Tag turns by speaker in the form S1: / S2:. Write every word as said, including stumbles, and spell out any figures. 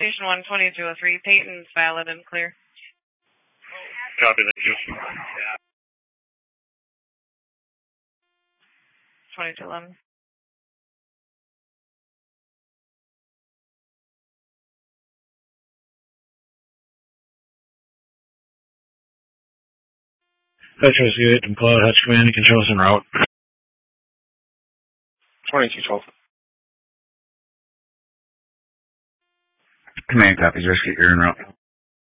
S1: Station one, twenty-two oh three, Peyton's valid and clear.
S2: Copy that. Yeah.
S1: twenty-two eleven.
S3: Metro Scoot, McLeod, Hutch Command and Control en route.
S2: twenty-two twelve.
S4: Command copies, rescue, you're en route.